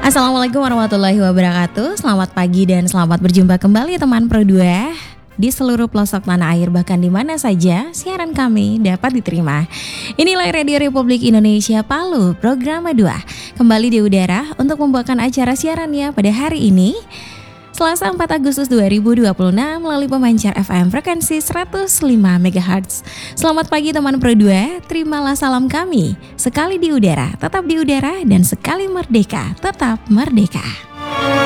Assalamualaikum warahmatullahi wabarakatuh. Selamat pagi dan selamat berjumpa kembali teman Pro 2 di seluruh pelosok tanah air, bahkan di mana saja siaran kami dapat diterima. Inilah Radio Republik Indonesia Palu, program 2 kembali di udara untuk membawakan acara siarannya pada hari ini, Selasa 4 Agustus 2026 melalui pemancar FM frekuensi 105 MHz. Selamat pagi teman Pro 2, terimalah salam kami. Sekali di udara, tetap di udara, dan sekali merdeka, tetap merdeka.